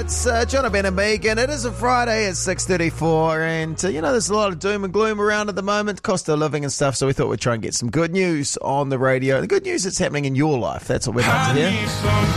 It's John Ben and Megan. It is a Friday at 6:34, and there's a lot of doom and gloom around at the moment, cost of living and stuff. So we thought we'd try and get some good news on the radio. The good news that's happening in your life. That's what we'd like to hear.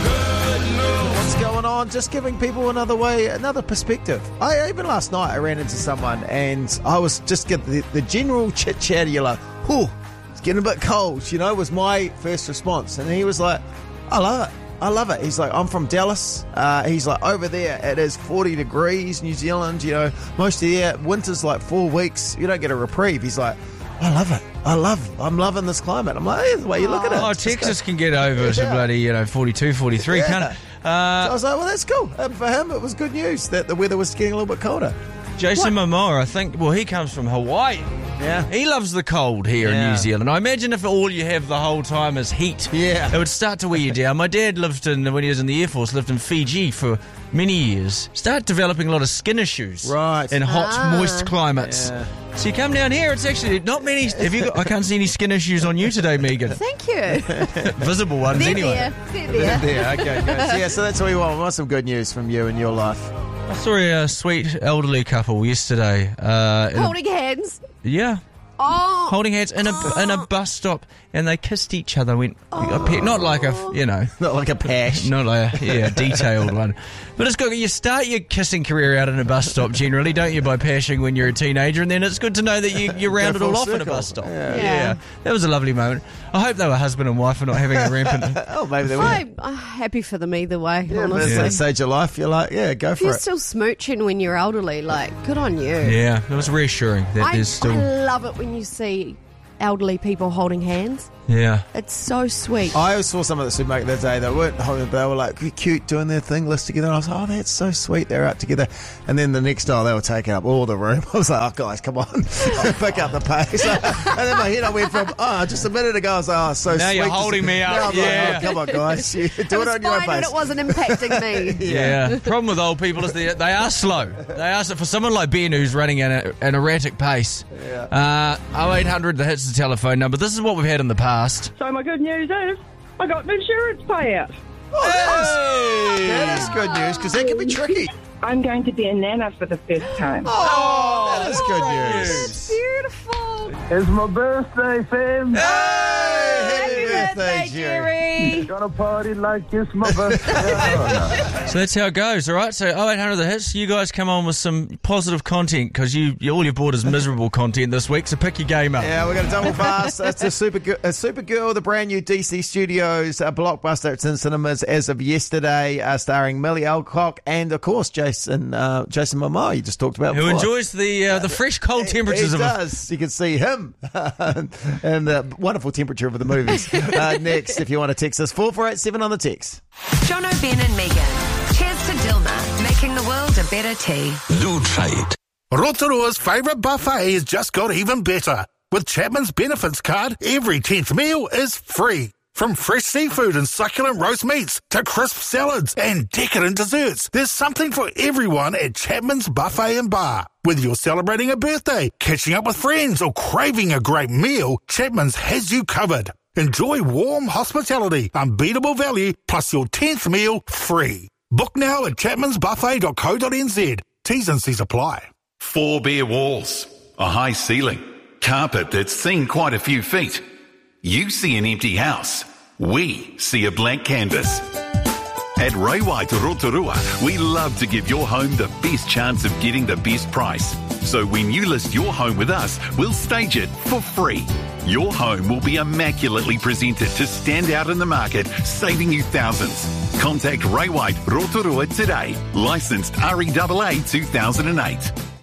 What's going on? Just giving people another way, another perspective. Even last night I ran into someone, and I was just getting the general chit chat. You're like, "Oh, it's getting a bit cold," was my first response, and he was like, "I love it. I love it." He's like, "I'm from Dallas." He's like, "Over there it is 40 degrees, New Zealand, most of the year. Winter's like 4 weeks. You don't get a reprieve." He's like, "I love it. I'm loving this climate." I'm like, "Hey, the way you look at it." Oh, Texas can get over to bloody, 42, 43, can't it? So I was like, well, that's cool. And for him, it was good news that the weather was getting a little bit colder. Jason Momoa, I think, he comes from Hawaii. Yeah. He loves the cold here in New Zealand. I imagine if all you have the whole time is heat, it would start to wear you down. My dad when he was in the Air Force, lived in Fiji for many years. Start developing a lot of skin issues. Right. In hot, moist climates. Yeah. So you come down here, it's actually not many. I can't see any skin issues on you today, Megan. Thank you. Visible ones, anyway. They're there. Okay, good. So that's what we want. We want some good news from you in your life. I saw a sweet elderly couple yesterday. Holding hands. Yeah. Oh. Holding hands in a bus stop, and they kissed each other. Not like not like a pash, not like a detailed one. But it's good. You start your kissing career out in a bus stop, generally, don't you, by pashing when you're a teenager, and then it's good to know that you round it all off in a bus stop. Yeah, that was a lovely moment. I hope they were husband and wife and not having a rampant. Oh, maybe they were. I'm happy for them either way. Yeah, honestly, at that stage of life, you're like, go for it. You're still smooching when you're elderly. Like, good on you. Yeah, it was reassuring that there's still. I love it when you see elderly people holding hands. Yeah. It's so sweet. I saw some of the supermarket that day. They weren't holding, they were like cute doing their thing, list together. And I was like, oh, that's so sweet. They're out together. And then the next day they were taking up all the room. I was like, oh, guys, come on. Pick up the pace. And then my head I went from, just a minute ago, I was like, oh, so now sweet. Now you're holding me up. Like, come on, guys. Do it on your own pace. It wasn't impacting me. Yeah. Problem with old people is they are slow. They are for someone like Ben who's running at an erratic pace. 0800, the hits the telephone number. This is what we've had in the past. So my good news is I got an insurance payout. Oh, that is good news, because that can be tricky. I'm going to be a nana for the first time. Oh, that is good news. Beautiful. It's my birthday, fam. Happy birthday, Jerry. Gonna party like it's my birthday. So that's how it goes, all right? So 0800 the hits, you guys come on with some positive content, because all you've bought is miserable content this week, so pick your game up. Yeah, we're going to double fast. It's a Supergirl, the brand new DC Studios blockbuster. It's in cinemas as of yesterday, starring Millie Alcock and, of course, Jason Momoa, you just talked about Who before. enjoys the fresh, cold temperatures he of does. You can see him and the wonderful temperature of the movies. Next, if you want to text us, 4487 on the text. John O'Ben and Megan. Cheers to Dilma, making the world a better tea. Lutrait. Rotorua's favourite buffet has just got even better. With Chapman's Benefits Card, every 10th meal is free. From fresh seafood and succulent roast meats to crisp salads and decadent desserts, there's something for everyone at Chapman's Buffet and Bar. Whether you're celebrating a birthday, catching up with friends, or craving a great meal, Chapman's has you covered. Enjoy warm hospitality, unbeatable value, plus your 10th meal free. Book now at chapmansbuffet.co.nz. T's and C's apply. 4 bare walls, a high ceiling, carpet that's seen quite a few feet. You see an empty house. We see a blank canvas. At Ray White Rotorua, we love to give your home the best chance of getting the best price. So when you list your home with us, we'll stage it for free. Your home will be immaculately presented to stand out in the market, saving you thousands. Contact Ray White Rotorua today. Licensed REAA 2008.